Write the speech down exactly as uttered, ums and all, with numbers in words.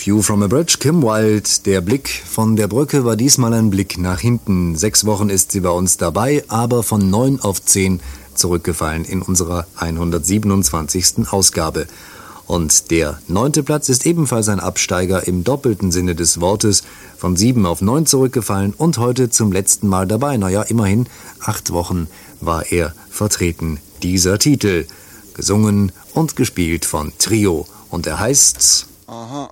View from a Bridge, Kim Wilde. Der Blick von der Brücke war diesmal ein Blick nach hinten. Sechs Wochen ist sie bei uns dabei, aber von neun auf zehn zurückgefallen in unserer hundertsiebenundzwanzigsten Ausgabe. Und der neunte Platz ist ebenfalls ein Absteiger im doppelten Sinne des Wortes, von sieben auf neun zurückgefallen und heute zum letzten Mal dabei. Naja, immerhin, acht Wochen war er vertreten. Dieser Titel, gesungen und gespielt von Trio. Und er heißt... Aha.